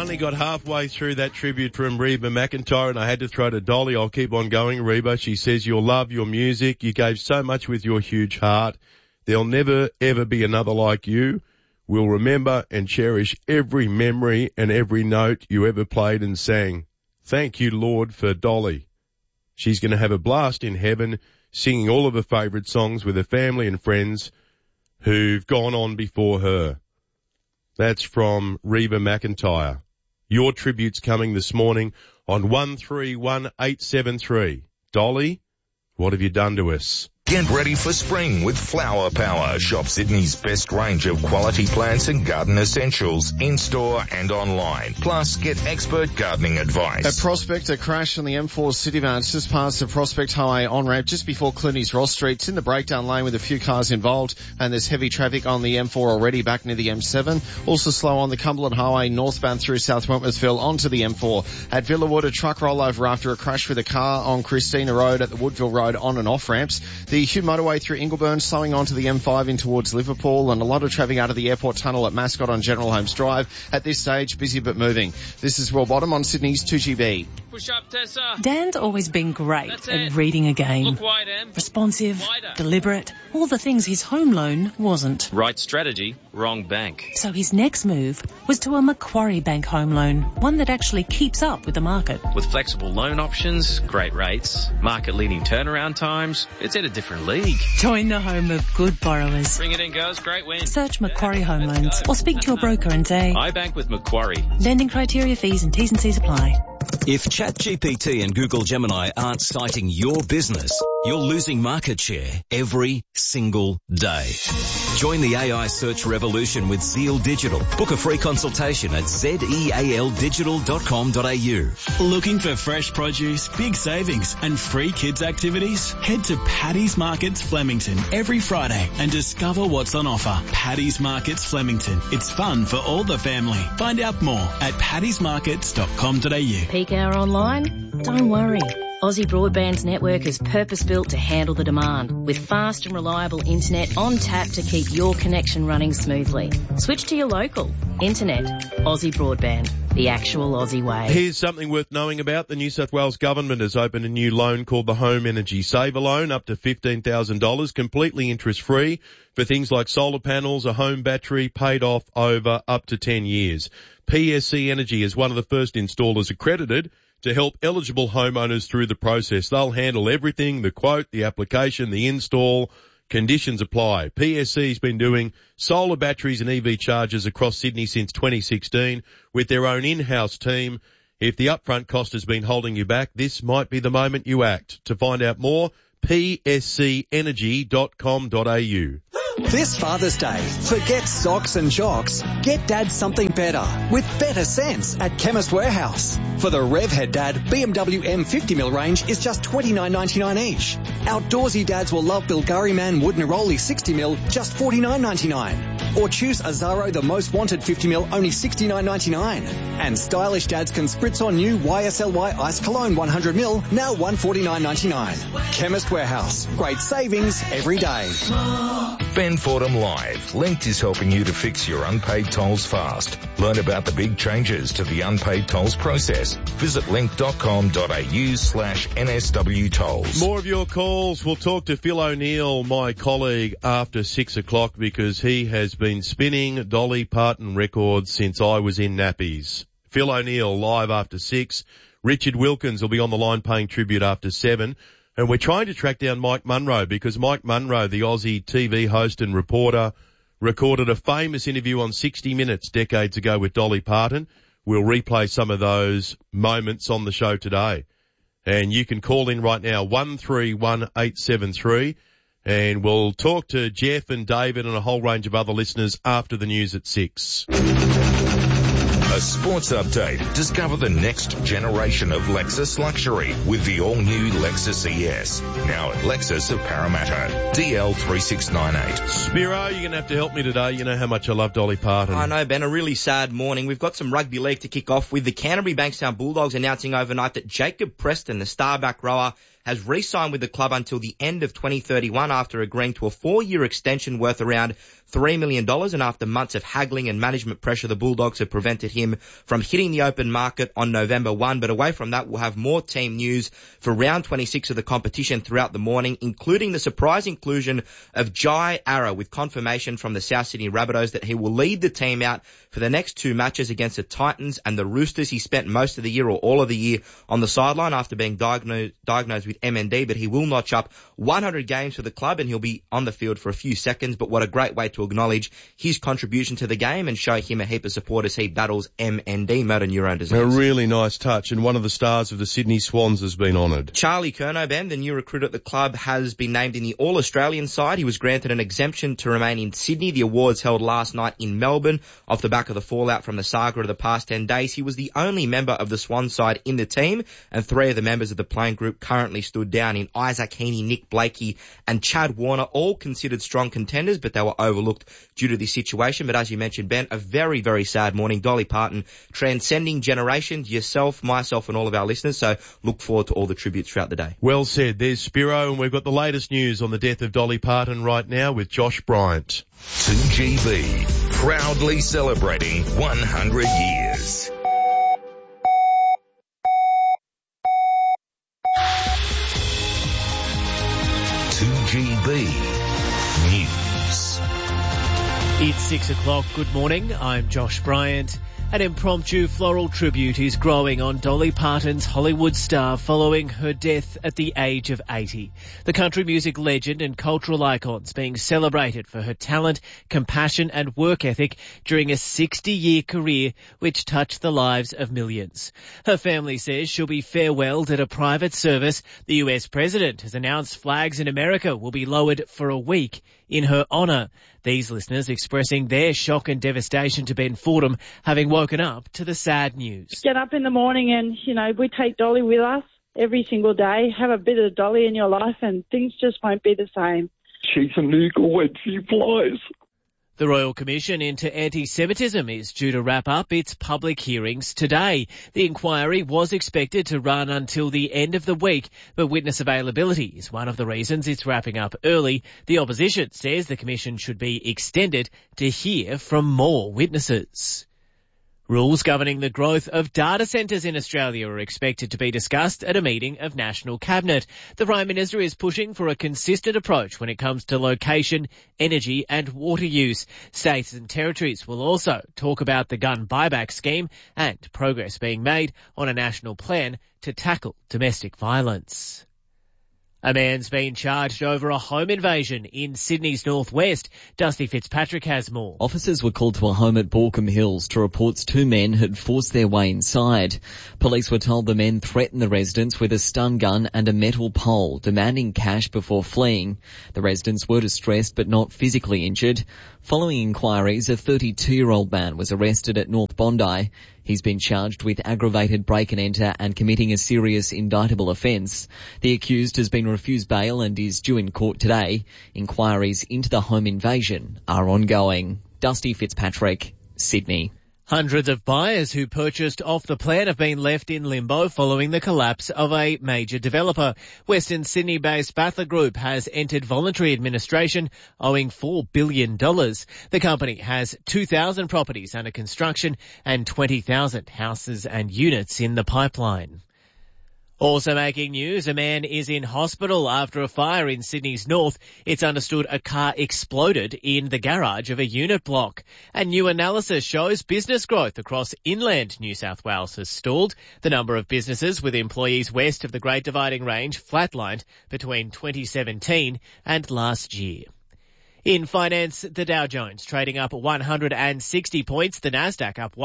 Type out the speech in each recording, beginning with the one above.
only got halfway through that tribute from Reba McEntire and I had to throw to Dolly. I'll keep on going, Reba. She says, you'll love your music. You gave so much with your huge heart. There'll never, ever be another like you. We'll remember and cherish every memory and every note you ever played and sang. Thank you, Lord, for Dolly. She's going to have a blast in heaven singing all of her favourite songs with her family and friends who've gone on before her. That's from Reba McEntire. Your tribute's coming this morning on 131873. Dolly, what have you done to us? Get ready for spring with Flower Power. Shop Sydney's best range of quality plants and garden essentials in-store and online. Plus, get expert gardening advice. A Prospector crash on the M4 Cityvan. It's just past the Prospect Highway on-ramp just before Clinty's Ross Street. It's in the breakdown lane with a few cars involved, and there's heavy traffic on the M4 already back near the M7. Also slow on the Cumberland Highway northbound through South Wentworthville onto the M4. At Villawood, a truck rollover after a crash with a car on Christina Road at the Woodville Road on and off ramps. The Hugh motorway through Ingleburn, slowing onto the M5 in towards Liverpool, and a lot of traffic out of the airport tunnel at Mascot on General Holmes Drive. At this stage, busy but moving. This is Will Bottom on Sydney's 2GB. Push up, Tessa. Dan's always been great at reading a game. Look wide, Em. Responsive, Wider. deliberate, all the things his home loan wasn't. Right strategy, wrong bank. So his next move was to a Macquarie Bank home loan, one that actually keeps up with the market. With flexible loan options, great rates, market-leading turnaround times, it's at a different league. Join the home of good borrowers. Bring it in, girls. Great win. Search Macquarie Home Loans or speak to your broker and say, I bank with Macquarie. lending criteria, fees and T's and C's apply. If ChatGPT and Google Gemini aren't citing your business, you're losing market share every single day. Join the AI search revolution with Zeal Digital. Book a free consultation at zealdigital.com.au. Looking for fresh produce, big savings and free kids activities? Head to Paddy's Markets Flemington every Friday and discover what's on offer. Paddy's Markets Flemington. It's fun for all the family. Find out more at paddysmarkets.com.au. Peak hour online? Don't worry. Aussie Broadband's network is purpose-built to handle the demand, with fast and reliable internet on tap to keep your connection running smoothly. Switch to your local. Internet. Aussie Broadband. The actual Aussie way. Here's something worth knowing about. The New South Wales Government has opened a new loan called the Home Energy Saver Loan, up to $15,000, completely interest-free for things like solar panels, a home battery, paid off over up to 10 years. PSC Energy is one of the first installers accredited to help eligible homeowners through the process. They'll handle everything, the quote, the application, the install, conditions apply. PSC's been doing solar batteries and EV chargers across Sydney since 2016 with their own in-house team. If the upfront cost has been holding you back, this might be the moment you act. To find out more, pscenergy.com.au. This Father's Day, forget socks and jocks. Get Dad something better with better sense at Chemist Warehouse. For the Revhead Dad, BMW M50mm range is just $29.99 each. Outdoorsy dads will love Bilgari Man Wood Neroli 60mm, just $49.99. Or choose Azaro the Most Wanted 50mm, only $69.99. And stylish dads can spritz on new YSLY Ice Cologne 100ml, now $149.99. Chemist Warehouse. Great savings every day. Ben Fordham Live. Linked is helping you to fix your unpaid tolls fast. Learn about the big changes to the unpaid tolls process. Visit link.com.au/NSW tolls. More of your calls. We'll talk to Phil O'Neill, my colleague, after 6 o'clock because he has been spinning Dolly Parton records since I was in nappies. Phil O'Neill live after 6. Richard Wilkins will be on the line paying tribute after 7. And we're trying to track down Mike Munro because Mike Munro, the Aussie TV host and reporter, recorded a famous interview on 60 Minutes decades ago with Dolly Parton. We'll replay some of those moments on the show today. And you can call in right now, 131873, and we'll talk to Jeff and David and a whole range of other listeners after the news at 6. A sports update. Discover the next generation of Lexus luxury with the all-new Lexus ES. Now at Lexus of Parramatta. DL3698. Spiro, you're going to have to help me today. You know how much I love Dolly Parton. I know, Ben. A really sad morning. We've got some rugby league to kick off with the Canterbury Bankstown Bulldogs announcing overnight that Jacob Preston, the star back rower, has re-signed with the club until the end of 2031 after agreeing to a 4-year extension worth around $3 million, and after months of haggling and management pressure, the Bulldogs have prevented him from hitting the open market on November 1. But away from that, we'll have more team news for round 26 of the competition throughout the morning, including the surprise inclusion of Jai Arrow, with confirmation from the South Sydney Rabbitohs that he will lead the team out for the next 2 matches against the Titans and the Roosters. He spent most of the year, or all of the year, on the sideline after being diagnosed with MND, but he will notch up 100 games for the club and he'll be on the field for a few seconds. But what a great way to acknowledge his contribution to the game and show him a heap of support as he battles MND, motor neurone disease. A really nice touch, and one of the stars of the Sydney Swans has been honoured. Charlie Curnow, Ben, the new recruit at the club, has been named in the All-Australian side. He was granted an exemption to remain in Sydney. The awards held last night in Melbourne off the back of the fallout from the saga of the past 10 days. He was the only member of the Swan side in the team, and 3 of the members of the playing group currently stood down in Isaac Heaney, Nick Blakey and Chad Warner, all considered strong contenders, but they were overlooked due to this situation. But as you mentioned, Ben, a very, very sad morning. Dolly Parton transcending generations, yourself, myself and all of our listeners. So look forward to all the tributes throughout the day. Well said. There's Spiro, and we've got the latest news on the death of Dolly Parton right now with Josh Bryant. 2GB, proudly celebrating 100 years. News. It's 6 o'clock. Good morning. I'm Josh Bryant. An impromptu floral tribute is growing on Dolly Parton's Hollywood star following her death at the age of 80. The country music legend and cultural icon's being celebrated for her talent, compassion and work ethic during a 60-year career which touched the lives of millions. Her family says she'll be farewelled at a private service. The US president has announced flags in America will be lowered for a week in her honour. These listeners expressing their shock and devastation to Ben Fordham, having woken up to the sad news. Get up in the morning and, we take Dolly with us every single day. Have a bit of Dolly in your life and things just won't be the same. She's an eagle when she flies. The Royal Commission into Anti-Semitism is due to wrap up its public hearings today. The inquiry was expected to run until the end of the week, but witness availability is one of the reasons it's wrapping up early. The opposition says the commission should be extended to hear from more witnesses. Rules governing the growth of data centres in Australia are expected to be discussed at a meeting of National Cabinet. The Prime Minister is pushing for a consistent approach when it comes to location, energy and water use. States and territories will also talk about the gun buyback scheme and progress being made on a national plan to tackle domestic violence. A man's been charged over a home invasion in Sydney's northwest. Dusty Fitzpatrick has more. Officers were called to a home at Baulkham Hills to reports 2 men had forced their way inside. Police were told the men threatened the residents with a stun gun and a metal pole, demanding cash before fleeing. The residents were distressed but not physically injured. Following inquiries, a 32-year-old man was arrested at North Bondi. He's been charged with aggravated break and enter and committing a serious indictable offence. The accused has been refused bail and is due in court today. Inquiries into the home invasion are ongoing. Dusty Fitzpatrick, Sydney. Hundreds of buyers who purchased off the plan have been left in limbo following the collapse of a major developer. Western Sydney-based Battler Group has entered voluntary administration, owing $4 billion. The company has 2,000 properties under construction and 20,000 houses and units in the pipeline. Also making news, a man is in hospital after a fire in Sydney's north. It's understood a car exploded in the garage of a unit block. A new analysis shows business growth across inland New South Wales has stalled. The number of businesses with employees west of the Great Dividing Range flatlined between 2017 and last year. In finance, the Dow Jones trading up 160 points, the Nasdaq up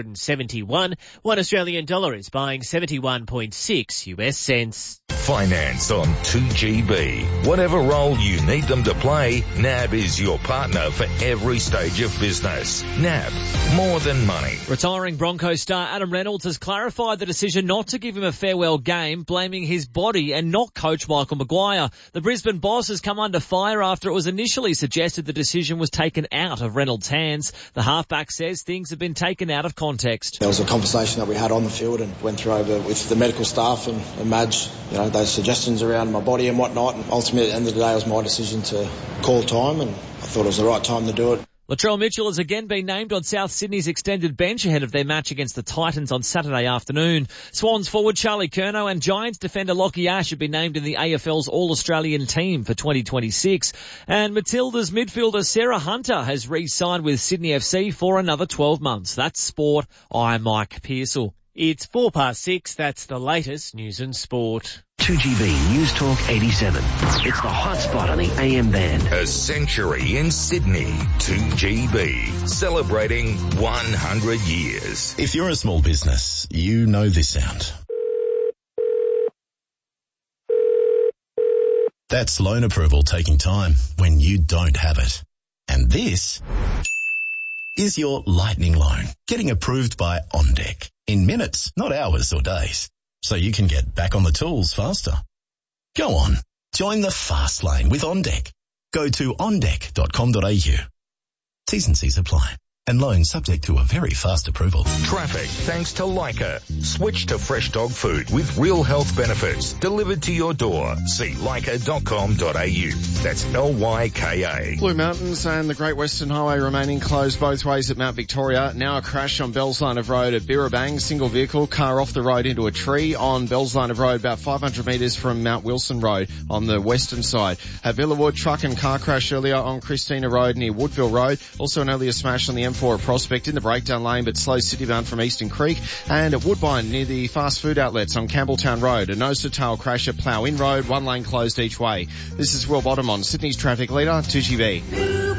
171. $1 Australian is buying 71.6 US cents. Finance on 2GB. Whatever role you need them to play, NAB is your partner for every stage of business. NAB, more than money. Retiring Broncos star Adam Reynolds has clarified the decision not to give him a farewell game, blaming his body and not coach Michael Maguire. The Brisbane boss has come under fire after it was initially suggested suggested the decision was taken out of Reynolds' hands. The halfback says things have been taken out of context. There was a conversation that we had on the field and went through over with the medical staff and Madge, those suggestions around my body and whatnot. And ultimately, at the end of the day, it was my decision to call time, and I thought it was the right time to do it. Latrell Mitchell has again been named on South Sydney's extended bench ahead of their match against the Titans on Saturday afternoon. Swans forward Charlie Curnow and Giants defender Lockie Ash have been named in the AFL's All-Australian team for 2026. And Matilda's midfielder Sarah Hunter has re-signed with Sydney FC for another 12 months. That's sport. I'm Mike Pearsall. It's 6:04. That's the latest news and sport. 2GB News Talk 87. It's the hot spot on the AM band. A century in Sydney. 2GB. Celebrating 100 years. If you're a small business, you know this sound. That's loan approval taking time when you don't have it. And this is your lightning loan getting approved by OnDeck in minutes, not hours or days. So you can get back on the tools faster. Go on, join the fast lane with OnDeck. Go to ondeck.com.au. T's and C's apply. And loan subject to a very fast approval. Traffic thanks to Leica. Switch to fresh dog food with real health benefits delivered to your door. See leica.com.au. That's Lyka. Blue Mountains and the Great Western Highway remaining closed both ways at Mount Victoria. Now a crash on Bells Line of Road at Birrabang. Single vehicle, car off the road into a tree on Bells Line of Road about 500 metres from Mount Wilson Road on the western side. At Villawood, truck and car crash earlier on Christina Road near Woodville Road. Also an earlier smash on the M4 at Prospect in the breakdown lane, but slow citybound from Eastern Creek. And at Woodbine near the fast food outlets on Campbelltown Road. A nose-to-tail crash at Plough Inn Road, one lane closed each way. This is Will Bottom on Sydney's traffic leader, 2GB.